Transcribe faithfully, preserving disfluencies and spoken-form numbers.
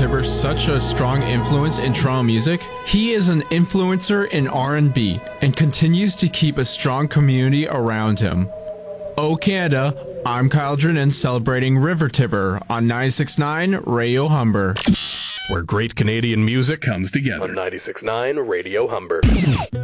Tiber such a strong influence in Toronto music? He is an influencer in R and B and continues to keep a strong community around him. Oh Canada, I'm Kyle Drennan celebrating River Tiber on ninety-six point nine Radio Humber. Where great Canadian music comes together. On ninety-six point nine Radio Humber.